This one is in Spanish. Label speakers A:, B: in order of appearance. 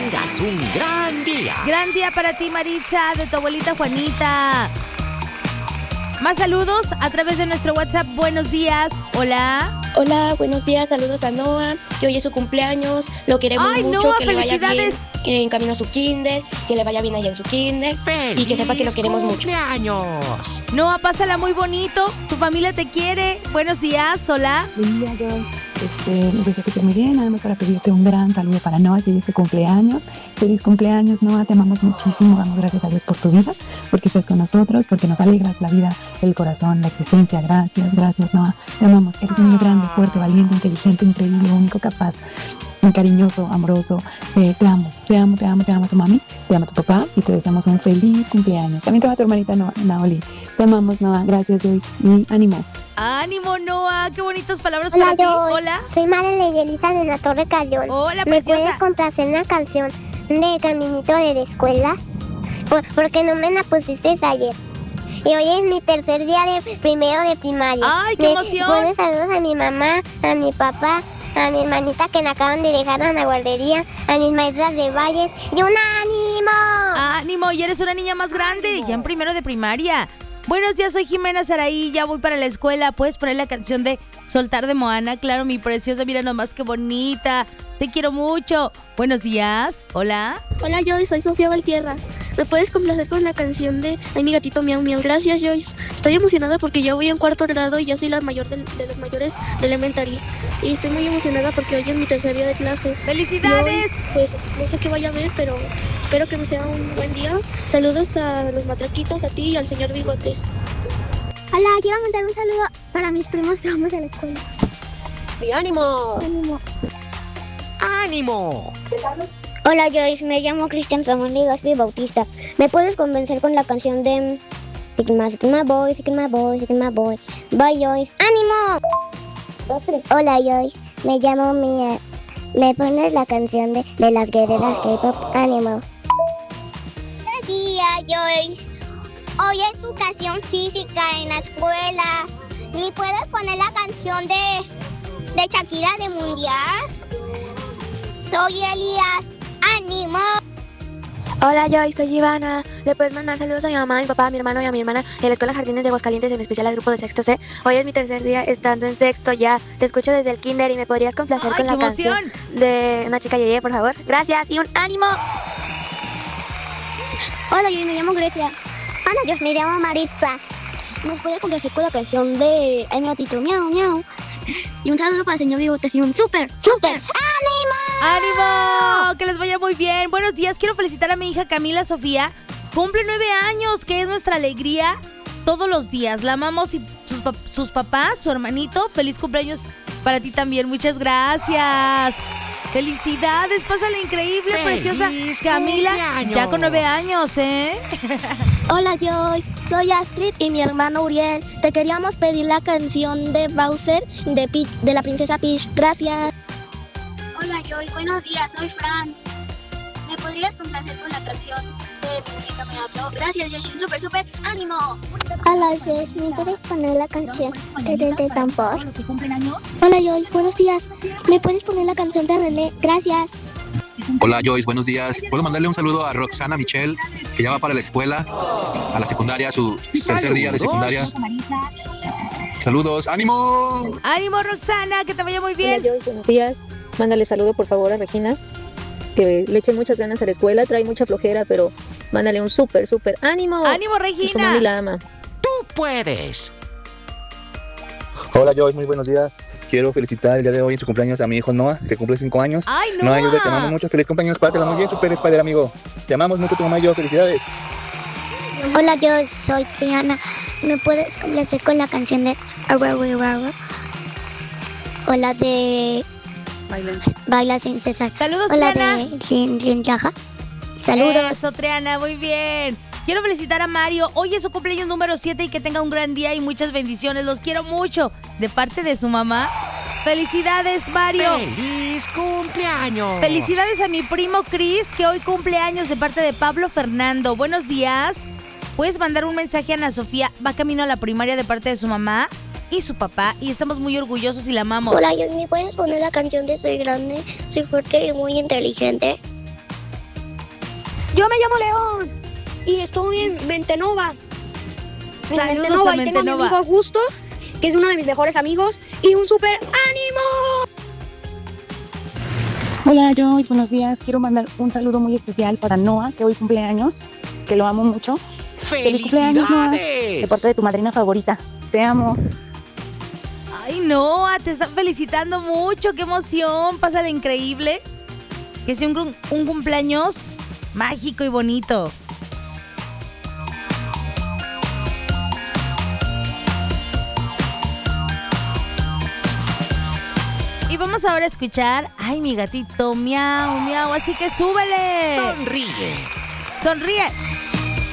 A: tengas un gran día.
B: Gran día para ti, Maritza, de tu abuelita Juanita. Más saludos a través de nuestro WhatsApp. Buenos días. Hola.
C: Hola, buenos días. Saludos a Noah, que hoy es su cumpleaños. Lo queremos mucho.
B: Noah,
C: que le vaya
B: felicidades.
C: bien en camino a su kinder. Que le vaya bien allá en su kinder. Y que sepa que lo queremos mucho.
A: ¡Cumpleaños!
B: Noah, pásala muy bonito. Tu familia te quiere. Buenos días. Hola.
D: Buen día, Joyce. Me deseo que estés muy bien. Nada más para pedirte un gran saludo para Noah, que hoy es tu cumpleaños. Feliz cumpleaños, Noah. Te amamos muchísimo. Damos gracias a Dios por tu vida, porque estás con nosotros, porque nos alegras la vida, el corazón, la existencia. Gracias, Noah. Te amamos. Eres un niño grande, fuerte, valiente, inteligente, increíble, único, capaz, cariñoso, amoroso. Te amo a tu mami, te amo a tu papá y te deseamos un feliz cumpleaños. También te va a tu hermanita Naoli. Te amamos, Noah. Gracias, Joyce. Y ánimo.
B: Ánimo, Noah. Qué bonitas palabras
E: Hola,
B: para ti.
E: Joyce.
B: Hola.
E: Soy Marlene y Elisa de la Torre Cayón.
B: Hola,
E: ¿Me
B: preciosa.
E: puedes complacer una canción de Caminito de la Escuela? Porque no me la pusiste ayer. Y hoy es mi tercer día de primero de primaria.
B: ¡Ay, qué emoción!
E: Pones saludos a mi mamá, a mi papá, a mi hermanita que me acaban de dejar en la guardería, a mis maestras de Valles y un ánimo.
B: Ánimo, y eres una niña más grande, ya en primero de primaria. Buenos días, soy Jimena Saraí, ya voy para la escuela. ¿Puedes poner la canción de Soltar de Moana? Claro, mi preciosa, mira nomás qué bonita. Te quiero mucho. Buenos días. Hola.
F: Hola, Joyce, soy Sofía Valtierra. ¿Me puedes complacer con la canción de Ay, mi gatito miau miau? Gracias, Joyce. Estoy emocionada porque ya voy en cuarto grado y ya soy la mayor de los mayores de elementary. Y estoy muy emocionada porque hoy es mi tercer día de clases.
B: ¡Felicidades!
F: Y hoy, pues no sé qué vaya a ver, pero espero que me sea un buen día. Saludos a los matraquitos, a ti y al señor Bigotes.
E: Hola, quiero mandar un saludo para mis primos que vamos a la escuela.
C: ¡Y ánimo!
A: ¡Ánimo!
E: Hola, Joyce, me llamo Cristian Samuel y Gaspi Bautista. ¿Me puedes convencer con la canción de Sigma Boy, Sigma Boy, Sigma Boy? Bye, Joyce. ¡Ánimo! Hola, Joyce, me llamo Mia. ¿Me pones la canción de las guerreras K-pop? ¡Ánimo! Buenos días, Joyce. Hoy es educación física en la escuela. ¿Me puedes poner la canción de Shakira de Mundial? Soy Elías. ¡Ánimo!
C: Hola, Joyce, soy Ivana. Le puedes mandar saludos a mi mamá, a mi papá, a mi hermano y a mi hermana en la Escuela Jardines de Aguascalientes, en especial al grupo de sexto C. Hoy es mi tercer día estando en sexto ya. Te escucho desde el kinder y me podrías complacer con la canción de Una Chica Yeye, por favor. Gracias y un ánimo.
E: Hola, yo me llamo Grecia. Hola, yo me llamo Maritza. ¿Nos puede complacer con la canción de Ay, mi gatito miau miau? Y un saludo para el señor Bigotes y un súper. ¡Ánimo!
B: ¡Ánimo! Que les vaya muy bien. Buenos días, quiero felicitar a mi hija Camila Sofía. Cumple 9 años, que es nuestra alegría todos los días. La amamos y sus papás, su hermanito. Feliz cumpleaños para ti también. Muchas gracias. Felicidades, pásala increíble, preciosa Camila.
A: Cumpleaños.
B: Ya con 9 años, ¿eh?
F: Hola, Joyce, soy Astrid y mi hermano Uriel. Te queríamos pedir la canción de Bowser de la princesa Peach. Gracias.
E: Hola, Joyce. Buenos días. Soy Franz. ¿Me podrías complacer con la canción de Mi muñeca me habló? Gracias, Joyce. Súper. ¡Ánimo! Hola, Joyce. ¿Me puedes poner la canción de Tambor?
F: Hola, Joyce, buenos días. ¿Me puedes poner la canción de René? Gracias.
G: Hola, Joyce, buenos días. ¿Puedo mandarle un saludo a Roxana Michelle, que ya va para la escuela, a la secundaria, su tercer día de secundaria? Saludos, ánimo.
B: Ánimo, Roxana, que te vaya muy bien.
H: Hola, Joyce, buenos días. Mándale saludo, por favor, a Regina, que le eche muchas ganas a la escuela, trae mucha flojera, pero mándale un súper ánimo.
B: ¡Ánimo,
H: Su
B: Regina!
H: mami la ama.
A: ¡Tú puedes!
I: Hola, Joyce, muy buenos días. Quiero felicitar el día de hoy en su cumpleaños a mi hijo Noah, que cumple 5 años.
B: ¡Ay,
I: Noah,
B: Noah!
I: te amamos mucho. Feliz cumpleaños, pásatela muy bien, super Spider, amigo. Te amamos mucho tu mamá y yo. Felicidades.
E: Hola, yo soy Triana. ¿Me puedes complacer con la canción de o la de Baila sin cesar?
B: Saludos,
E: o la
B: Triana.
E: de Sin Raja. Saludos.
B: Eso, Triana, muy bien. Quiero felicitar a Mario. Hoy es su cumpleaños número 7 y que tenga un gran día y muchas bendiciones. Los quiero mucho. De parte de su mamá. Felicidades, Mario.
A: ¡Feliz cumpleaños!
B: Felicidades a mi primo Chris, que hoy cumple años, de parte de Pablo Fernando. Buenos días. Puedes mandar un mensaje a Ana Sofía. Va camino a la primaria de parte de su mamá y su papá. Y estamos muy orgullosos y la amamos.
E: Hola, ¿me puedes poner la canción de Soy grande, soy fuerte y muy inteligente?
J: Yo me llamo León y estoy en Mentenova.
B: Saludos a
J: Y tengo a mi
B: Mentenova.
J: amigo Augusto, que es uno de mis mejores amigos, y un súper ánimo.
D: Hola Joyce, buenos días. Quiero mandar un saludo muy especial para Noah, que hoy cumple años, que lo amo mucho. ¡Feliz cumpleaños, Noah! De parte de tu madrina favorita. Te amo.
B: Ay, Noah, te están felicitando mucho. ¡Qué emoción! Pásala increíble. Que sea un cumpleaños mágico y bonito. Y vamos ahora a escuchar, ay, mi gatito, miau, miau, así que súbele.
A: Sonríe.
B: Sonríe.